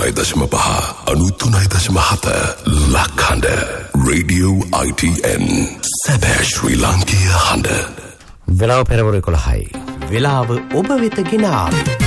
89.5 93.7 ලක්හඬ radio ITN සැබෑ ශ්‍රී ලාංකීය හඬ. වෙලාව පෙරවරු 11යි. වෙලාව ඔබ වෙත ගෙන ආවේ